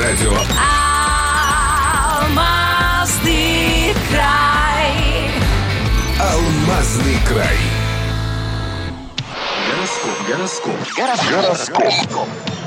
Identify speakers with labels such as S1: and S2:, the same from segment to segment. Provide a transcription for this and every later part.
S1: радио.
S2: Алмазный край.
S1: Алмазный край.
S3: Гороскоп.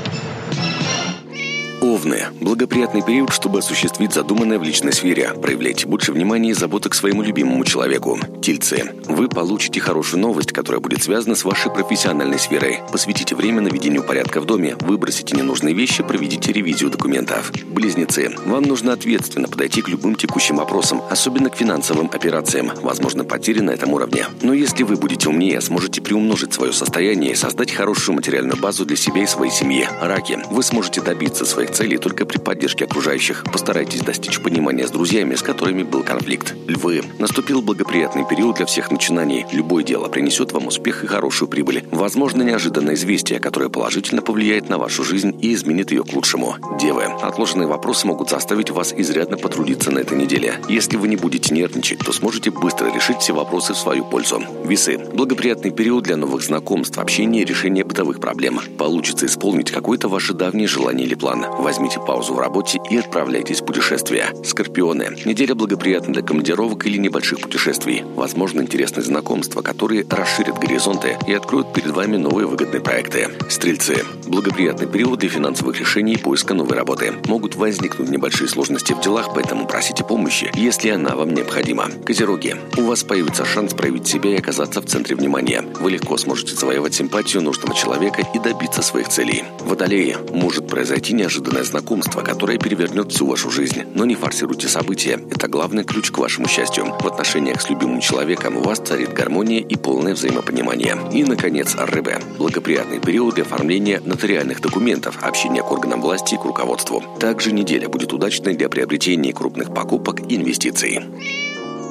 S3: Овны. Благоприятный период, чтобы осуществить задуманное в личной сфере. Проявляйте больше внимания и заботы к своему любимому человеку. Тельцы. Вы получите хорошую новость, которая будет связана с вашей профессиональной сферой. Посвятите время наведению порядка в доме, выбросите ненужные вещи, проведите ревизию документов. Близнецы. Вам нужно ответственно подойти к любым текущим вопросам, особенно к финансовым операциям. Возможно, потери на этом уровне. Но если вы будете умнее, сможете приумножить свое состояние и создать хорошую материальную базу для себя и своей семьи. Раки. Вы сможете добиться своих целей только при поддержке окружающих. Постарайтесь достичь понимания с друзьями, с которыми был конфликт. Львы. Наступил благоприятный период для всех начинаний. Любое дело принесет вам успех и хорошую прибыль. Возможно, неожиданное известие, которое положительно повлияет на вашу жизнь и изменит ее к лучшему. Девы. Отложенные вопросы могут заставить вас изрядно потрудиться на этой неделе. Если вы не будете нервничать, то сможете быстро решить все вопросы в свою пользу. Весы. Благоприятный период для новых знакомств, общения и решения бытовых проблем. Получится исполнить какое-то ваше давнее желание или план. Возьмите паузу в работе и отправляйтесь в путешествие. Скорпионы. Неделя благоприятна для командировок или небольших путешествий. Возможно, интересные знакомства, которые расширят горизонты и откроют перед вами новые выгодные проекты. Стрельцы. Благоприятный период для финансовых решений и поиска новой работы. Могут возникнуть небольшие сложности в делах, поэтому просите помощи, если она вам необходима. Козероги. У вас появится шанс проявить себя и оказаться в центре внимания. Вы легко сможете завоевать симпатию нужного человека и добиться своих целей. Водолеи. Может произойти неожиданное знакомство, которое перевернет всю вашу жизнь. Но не форсируйте события. Это главный ключ к вашему счастью. В отношениях с любимым человеком у вас царит гармония и полное взаимопонимание. И, наконец, рыбы. Благоприятный период для оформления нотариальных документов, общения к органам власти и к руководству. Также неделя будет удачной для приобретения крупных покупок и инвестиций.